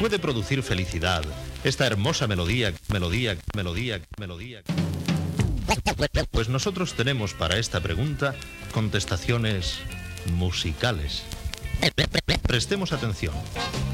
puede producir felicidad esta hermosa melodía. Pues nosotros tenemos para esta pregunta contestaciones musicales. Prestemos atención.